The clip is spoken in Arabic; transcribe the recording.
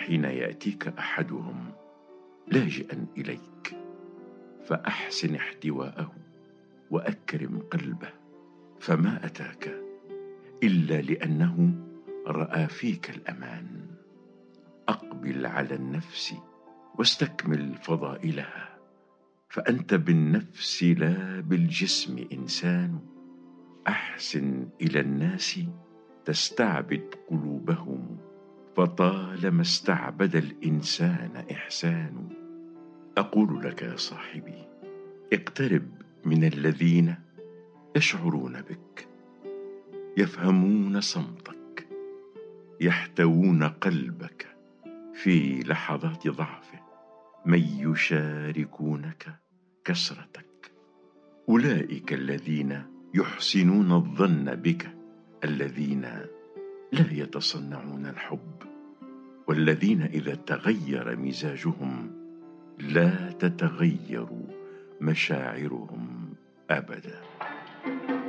حين يأتيك أحدهم لاجئا إليك، فأحسن احتواءه وأكرم قلبه، فما أتاك إلا لأنه رأى فيك الأمان. أقبل على النفس واستكمل فضائلها، فأنت بالنفس لا بالجسم إنسان. أحسن إلى الناس تستعبد قلوبهم، فطالما استعبد الإنسان إحسان. أقول لك يا صاحبي، اقترب من الذين يشعرون بك، يفهمون صمتك، يحتوون قلبك في لحظات ضعفه، من يشاركونك كسرتك. أولئك الذين يحسنون الظن بك، الذين لا يتصنعون الحب، والذين إذا تغير مزاجهم لا تتغير مشاعرهم أبدا.